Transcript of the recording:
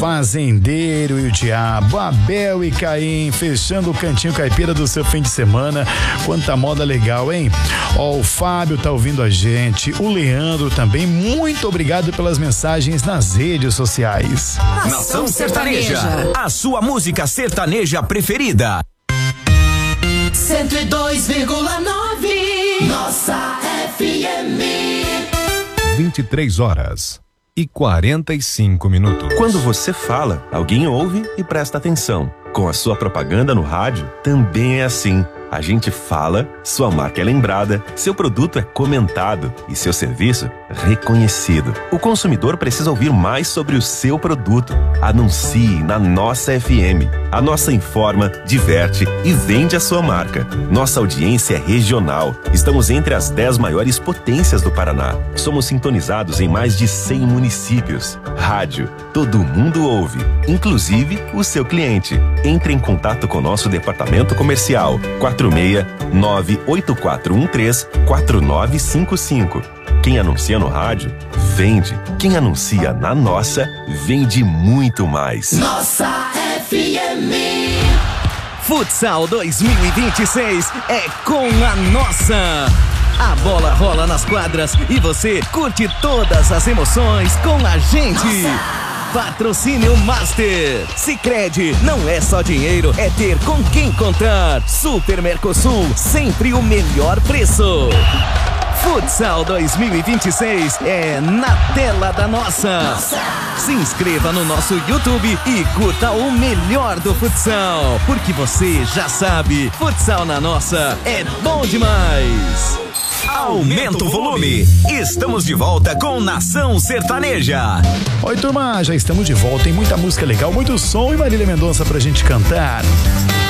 Fazendeiro e o Diabo, Abel e Caim, fechando o cantinho caipira do seu fim de semana. Quanta moda legal, hein? Ó, o Fábio tá ouvindo a gente, o Leandro também. Muito obrigado pelas mensagens nas redes sociais. Nação Sertaneja, a sua música sertaneja preferida. 102,9 Nossa FM. 23h45. Quando você fala, alguém ouve e presta atenção. Com a sua propaganda no rádio, também é assim. A gente fala, sua marca é lembrada, seu produto é comentado e seu serviço reconhecido. O consumidor precisa ouvir mais sobre o seu produto. Anuncie na Nossa FM. A Nossa informa, diverte e vende a sua marca. Nossa audiência é regional. Estamos entre as 10 maiores potências do Paraná. Somos sintonizados em mais de 100 municípios. Rádio, todo mundo ouve, inclusive o seu cliente. Entre em contato com nosso departamento comercial 469-8413-4955. Quem anuncia no rádio, vende. Quem anuncia na Nossa, vende muito mais. Nossa FM. Futsal 2026 é com a Nossa. A bola rola nas quadras e você curte todas as emoções com a gente. Nossa. Patrocínio Master. Sicredi, não é só dinheiro, é ter com quem contar. Super Mercosul, sempre o melhor preço. Futsal 2026 é na tela da Nossa. Se inscreva no nosso YouTube e curta o melhor do futsal, porque você já sabe, futsal na Nossa é bom demais. Aumenta o volume. Estamos de volta com Nação Sertaneja. Oi, turma, já estamos de volta. Tem muita música legal, muito som e Marília Mendonça pra gente cantar.